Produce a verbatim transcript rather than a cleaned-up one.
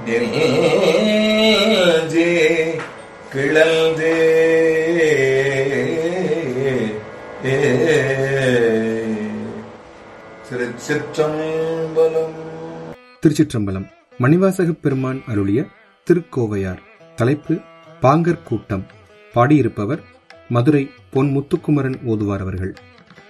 நெஞ்சே கிளந்து திருச்சிற்றம்பலம். திருச்சிற்றம்பலம். மணிவாசகப் பெருமான் அருளிய திருக்கோவையார். தலைப்பு பாங்கர் கூட்டம். பாடியிருப்பவர் மதுரை பொன் முத்துக்குமரன் ஓதுவார் அவர்கள்.